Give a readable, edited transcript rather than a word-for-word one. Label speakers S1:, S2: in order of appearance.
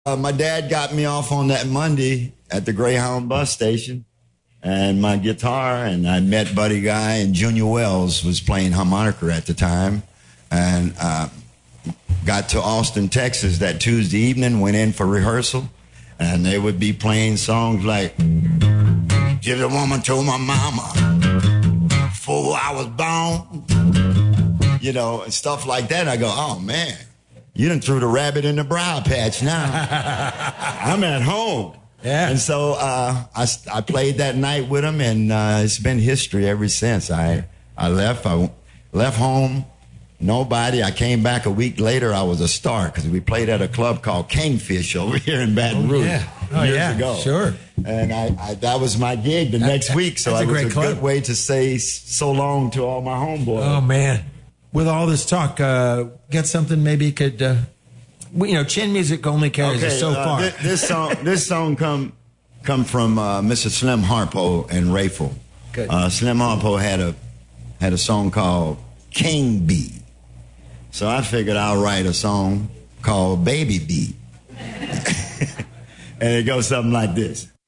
S1: My dad got me off on that Monday at the Greyhound bus station and my guitar, and I met Buddy Guy, and Junior Wells was playing harmonica at the time, and got to Austin, Texas that Tuesday evening, went in for rehearsal, and they would be playing songs like "If the Woman Told My Mama Before I Was Born," you know, and stuff like that. I go, oh man, you done threw the rabbit in the briar patch now. I'm at home.
S2: Yeah.
S1: And so I played that night with him, and it's been history ever since. I left home, nobody. I came back a week later. I was a star because we played at a club called Kingfish over here in Baton Rouge years ago.
S2: Sure.
S1: And I that was my gig the next week, so it was a good way to say so long to all my homeboys.
S2: Oh, man. With all this talk, get something maybe you could... chin music only carries us so far.
S1: This song come from Mr. Slim Harpo and Rayful.
S2: Good.
S1: Slim Harpo had a song called King Bee. So I figured I'll write a song called Baby Bee. And it goes something like this.